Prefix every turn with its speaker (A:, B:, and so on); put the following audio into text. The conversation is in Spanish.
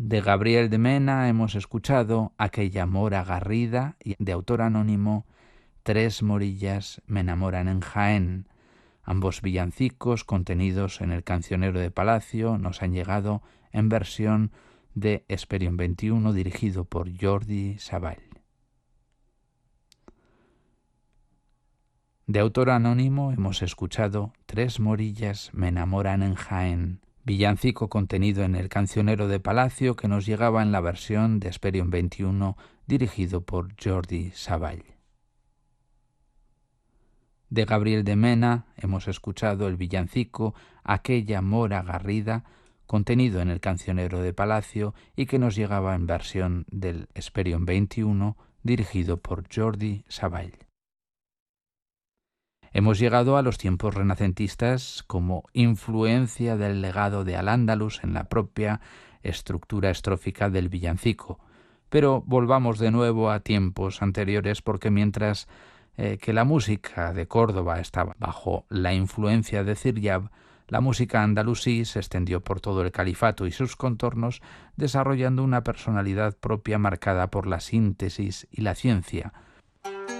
A: De Gabriel de Mena hemos escuchado Aquella mora garrida y de autor anónimo Tres morillas me enamoran en Jaén. Ambos villancicos contenidos en el Cancionero de Palacio nos han llegado en versión de Hesperion 21 dirigido por Jordi Savall. De autor anónimo hemos escuchado Tres morillas me enamoran en Jaén, villancico contenido en el Cancionero de Palacio que nos llegaba en la versión de Hesperion 21 dirigido por Jordi Savall. De Gabriel de Mena hemos escuchado el villancico Aquella mora garrida, contenido en el Cancionero de Palacio y que nos llegaba en versión del Hesperion 21 dirigido por Jordi Savall. Hemos llegado a los tiempos renacentistas como influencia del legado de Al-Ándalus en la propia estructura estrófica del villancico. Pero volvamos de nuevo a tiempos anteriores porque mientras que la música de Córdoba estaba bajo la influencia de Ziryab, la música andalusí se extendió por todo el califato y sus contornos, desarrollando una personalidad propia marcada por la síntesis y la ciencia,